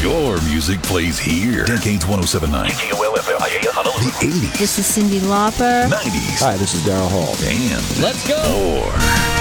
Your music plays here. Decades 1079. The 80s. This is Cyndi Lauper. 90s. Hi, this is Daryl Hall. And let's go. More.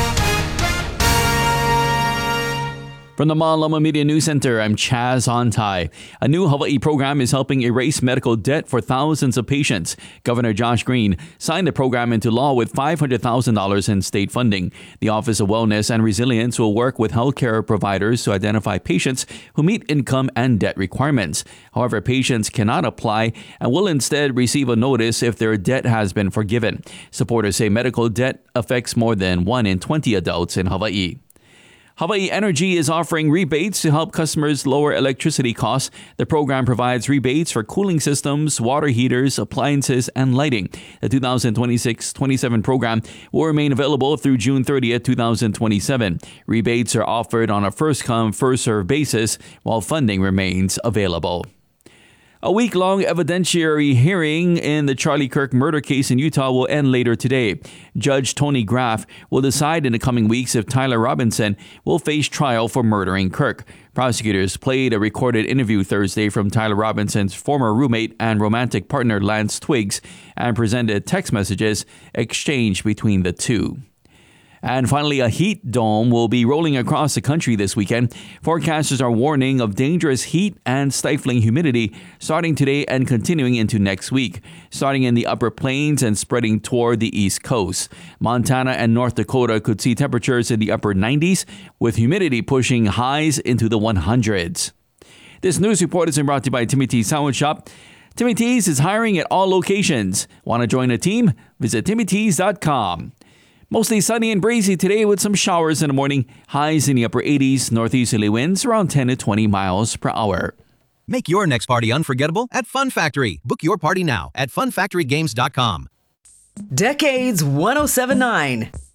From the Malama Media News Center, I'm Chaz Ontai. A new Hawaii program is helping erase medical debt for thousands of patients. Governor Josh Green signed the program into law with $500,000 in state funding. The Office of Wellness and Resilience will work with healthcare providers to identify patients who meet income and debt requirements. However, patients cannot apply and will instead receive a notice if their debt has been forgiven. Supporters say medical debt affects more than 1 in 20 adults in Hawaii. Hawaii Energy is offering rebates to help customers lower electricity costs. The program provides rebates for cooling systems, water heaters, appliances, and lighting. The 2026-27 program will remain available through June 30th, 2027. Rebates are offered on a first-come, first-served basis, while funding remains available. A week-long evidentiary hearing in the Charlie Kirk murder case in Utah will end later today. Judge Tony Graff will decide in the coming weeks if Tyler Robinson will face trial for murdering Kirk. Prosecutors played a recorded interview Thursday from Tyler Robinson's former roommate and romantic partner Lance Twiggs and presented text messages exchanged between the two. And finally, a heat dome will be rolling across the country this weekend. Forecasters are warning of dangerous heat and stifling humidity starting today and continuing into next week, starting in the upper plains and spreading toward the east coast. Montana and North Dakota could see temperatures in the upper 90s, with humidity pushing highs into the 100s. This news report is brought to you by Timmy T's Sandwich Shop. Timmy T's is hiring at all locations. Want to join a team? Visit TimmyT's.com. Mostly sunny and breezy today with some showers in the morning. Highs in the upper 80s, northeasterly winds around 10 to 20 miles per hour. Make your next party unforgettable at Fun Factory. Book your party now at funfactorygames.com. Decades 1079.